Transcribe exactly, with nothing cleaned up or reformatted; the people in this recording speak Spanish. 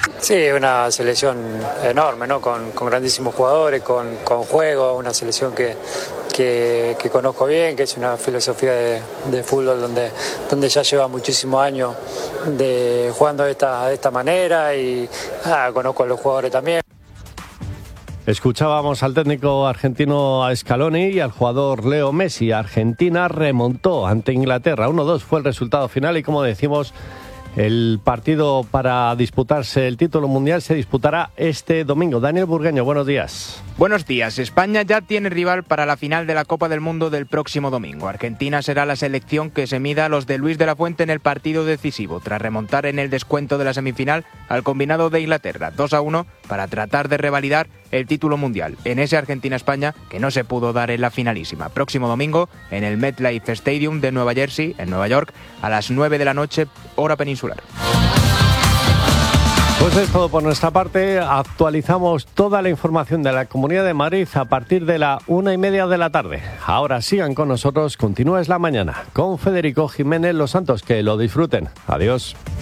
Sí, una selección enorme, ¿no? Con, con grandísimos jugadores, con, con juego, una selección que, que, que conozco bien, que es una filosofía de, de fútbol donde, donde ya lleva muchísimos años de, jugando de esta, de esta manera y ah, conozco a los jugadores también. Escuchábamos al técnico argentino a Scaloni y al jugador Leo Messi. Argentina remontó ante Inglaterra. uno dos fue el resultado final y, como decimos, el partido para disputarse el título mundial se disputará este domingo. Daniel Burgueño, buenos días. Buenos días. España ya tiene rival para la final de la Copa del Mundo del próximo domingo. Argentina será la selección que se mida a los de Luis de la Fuente en el partido decisivo, tras remontar en el descuento de la semifinal al combinado de Inglaterra, dos a uno, para tratar de revalidar el título mundial en ese Argentina-España que no se pudo dar en la finalísima. Próximo domingo en el MetLife Stadium de Nueva Jersey, en Nueva York, a las nueve de la noche, hora peninsular. Pues es todo por nuestra parte. Actualizamos toda la información de la Comunidad de Madrid a partir de la una y media de la tarde. Ahora sigan con nosotros, continúa Es la Mañana con Federico Jiménez Los Santos. Que lo disfruten. Adiós.